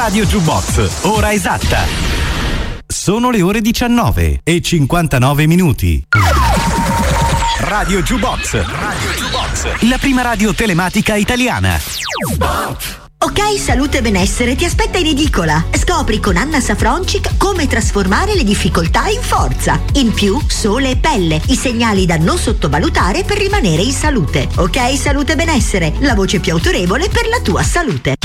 Radio Jukebox, ora esatta. Sono le ore 19:59. Radio Jukebox. Radio Jukebox. La prima radio telematica italiana. Ok, salute e benessere ti aspetta in edicola. Scopri con Anna Safroncic come trasformare le difficoltà in forza. In più, sole e pelle, i segnali da non sottovalutare per rimanere in salute. Ok, salute e benessere, la voce più autorevole per la tua salute.